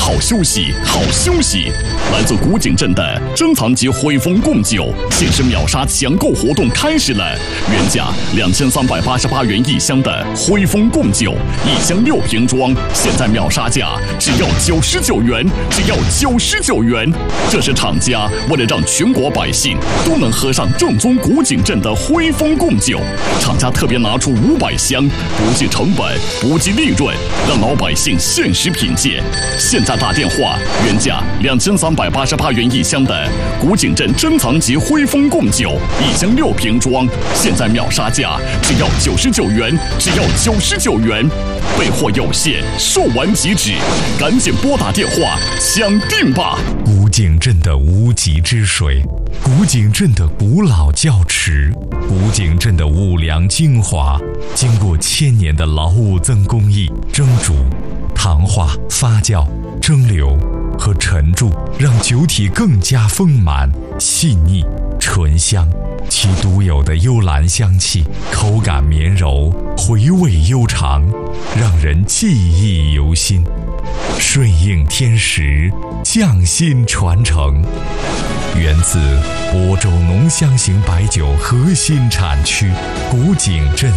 好休息，好休息。来自古井镇的珍藏级汇丰贡酒限时秒杀抢购活动开始了，原价2388元一箱的汇丰贡酒，1箱6瓶装，现在秒杀价只要99元，只要99元。这是厂家为了让全国百姓都能喝上正宗古井镇的汇丰贡酒，厂家特别拿出500箱，不计成本，不计利润，让老百姓限时品鉴。现在打电话，原价2388元一箱的古井镇珍藏级汇丰贡酒，1箱6瓶装，现在秒杀价只要99元，只要99元。备货有限，售完即止，赶紧拨打电话抢订吧！ 古井镇的无极之水，古井镇的古老窖池，古井镇的五粮精华，经过1000年的老五增工艺蒸煮、糖化、发酵、蒸馏和沉铸，让酒体更加丰满、细腻、醇香。其独有的幽兰香气，口感绵柔，回味悠长，让人记忆犹新。顺应天时，匠心传承，源自亳州浓香型白酒核心产区古井镇。